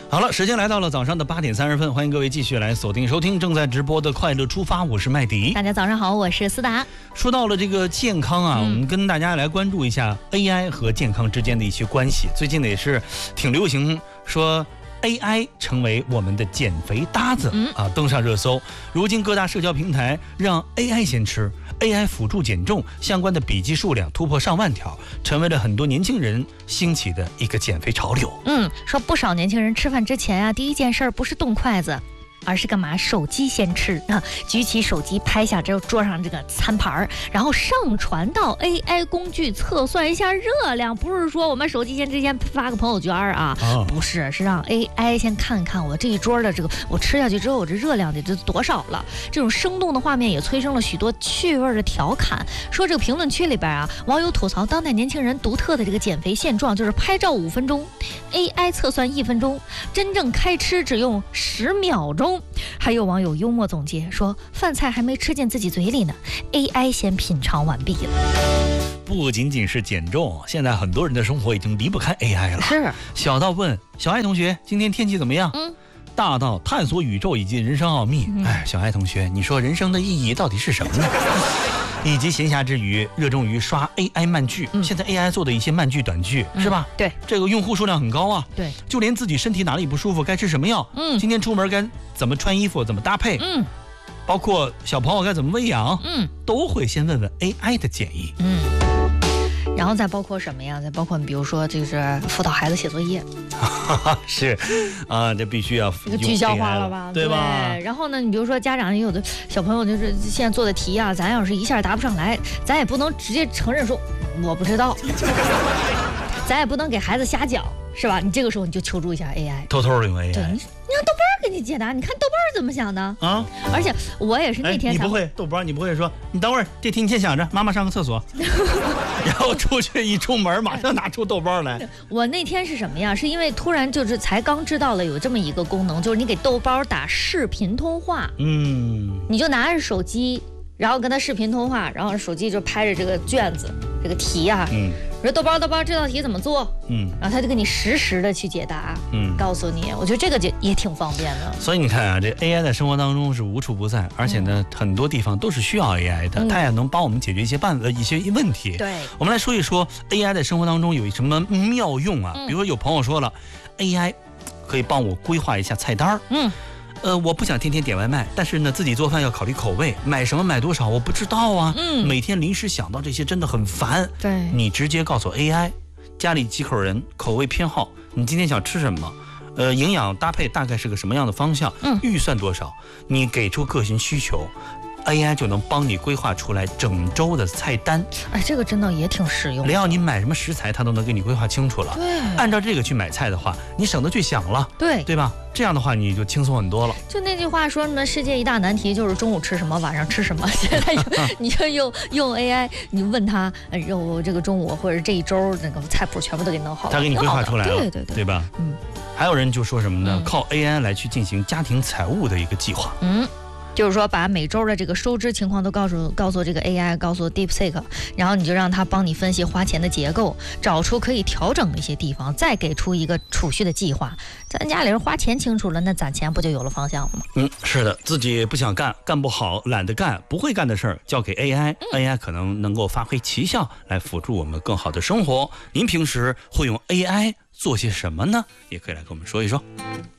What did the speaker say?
好了，时间来到了早上的8点30分，欢迎各位继续来锁定收听正在直播的快乐出发，我是麦迪。 大家早上好，我是思达。 说到了这个健康啊，我们跟大家来关注一下 AI 和健康之间的一些关系。最近呢也是挺流行说 AI 成为我们的减肥搭子登上热搜。如今各大社交平台让 AI 先吃，AI 辅助减重相关的笔记数量突破上万条，成为了很多年轻人兴起的一个减肥潮流。 说不少年轻人吃饭之前啊，第一件事不是动筷子，而是干嘛？手机先吃啊！举起手机拍下这桌上这个餐盘，然后上传到 AI 工具测算一下热量。不是说我们手机先之前发个朋友圈啊，不是，是让 AI 先看看我这一桌的这个我吃下去之后我这热量得多少了。这种生动的画面也催生了许多趣味的调侃。说这个评论区里边啊，网友吐槽当代年轻人独特的这个减肥现状，就是拍照5分钟，AI 测算1分钟，真正开吃只用10秒钟。还有网友幽默总结说，饭菜还没吃进自己嘴里呢， AI 先品尝完毕了。 不仅仅是减重，现在很多人的生活已经离不开 AI 了。 是， 小到问小爱同学今天天气怎么样，大到探索宇宙以及人生奥秘。小爱同学，你说人生的意义到底是什么呢？以及闲暇之余热衷于刷 AI 漫剧，现在 AI 做的一些漫剧短剧，是吧？ 对， 这个用户数量很高啊。 对， 就连自己身体哪里不舒服该吃什么药，今天出门该怎么穿衣服，怎么搭配，包括小朋友该怎么喂养，都会先问问 AI 的建议。 然后再包括什么呀？再包括比如说就是辅导孩子写作业， 是啊，这必须要这个具象化了吧？ 对吧？ 然后呢，你比如说家长有的小朋友就是现在做的题啊，咱要是一下答不上来，咱也不能直接承认说我不知道，咱也不能给孩子瞎讲，是吧？你这个时候你就求助一下 AI， 偷偷用 AI。 对，你让豆瓣给你解答，你看豆瓣怎么想的啊？而且我也是那天你不会豆瓣，你不会说你等会儿这题你先想着，妈妈上个厕所，然后一出门马上拿出豆瓣来。 我那天是什么呀？是因为突然就是才刚知道了有这么一个功能，就是你给豆瓣打视频通话，你就拿着手机，然后跟他视频通话，然后手机就拍着这个卷子这个题啊，说豆瓣这道题怎么做，然后他就给你实时的去解答，告诉你，我觉得这个就也挺方便的。 所以你看啊，这 AI 在生活当中是无处不在，而且呢，很多地方都是需要 AI 的，它也能帮我们解决一些问题。 对， 我们来说一说 AI 在生活当中有什么妙用啊？比如说有朋友说了，AI 可以帮我规划一下菜单，我不想天天点外卖，但是呢，自己做饭要考虑口味，买什么买多少我不知道啊。每天临时想到这些真的很烦。 对， 你直接告诉 AI， 家里几口人，口味偏好，你今天想吃什么？营养搭配大概是个什么样的方向？预算多少？你给出个性需求。AI 就能帮你规划出来整周的菜单。 这个真的也挺实用的。 连要你买什么食材，它都能给你规划清楚了。 对， 按照这个去买菜的话，你省得去想了。对吧？这样的话你就轻松很多了。 就那句话说什么世界一大难题就是中午吃什么，晚上吃什么。现在你就用 AI， 你问他，这个中午或者这一周那个菜谱全部都给弄好了， 他给你规划出来了。 对吧？还有人就说什么呢？靠 AI 来去进行家庭财务的一个计划。 就是说把每周的这个收支情况都告诉这个 AI， 告诉 DeepSeek， 然后你就让它帮你分析花钱的结构，找出可以调整的一些地方，再给出一个储蓄的计划。咱家里人花钱清楚了，那攒钱不就有了方向了吗？ 是的，自己不想干，干不好，懒得干，不会干的事儿交给 AI，AI 可能能够发挥奇效来辅助我们更好的生活。您平时会用 AI 做些什么呢？也可以来跟我们说一说。